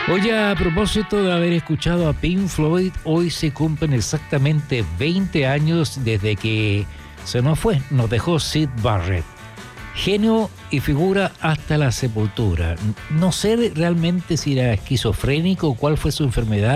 Oye, a propósito de haber escuchado a Pink Floyd, hoy se cumplen exactamente 20 años desde que nos dejó Syd Barrett. Genio y figura hasta la sepultura. No sé realmente si era esquizofrénico o cuál fue su enfermedad.